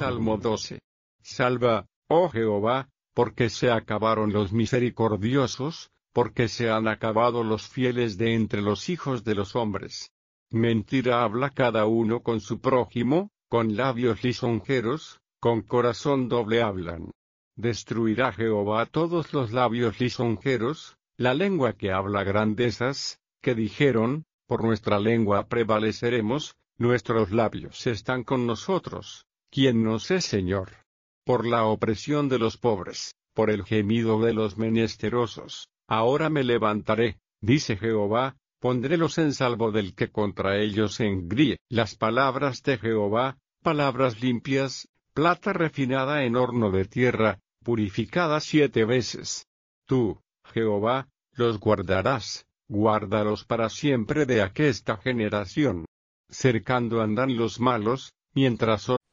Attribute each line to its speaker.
Speaker 1: Salmo 12. Salva, oh Jehová, porque se acabaron los misericordiosos, porque se han acabado los fieles de entre los hijos de los hombres. Mentira habla cada uno con su prójimo, con labios lisonjeros, con corazón doble hablan. Destruirá Jehová todos los labios lisonjeros, la lengua que habla grandezas, que dijeron, por nuestra lengua prevaleceremos, nuestros labios están con nosotros, ¿quién nos es Señor? Por la opresión de los pobres, por el gemido de los menesterosos, ahora me levantaré, dice Jehová, pondrélos en salvo del que contra ellos se engríe. Las palabras de Jehová, palabras limpias, plata refinada en horno de tierra, purificada 7 veces. Tú, Jehová, los guardarás, guárdalos para siempre de aquesta generación. Cercando andan los malos, mientras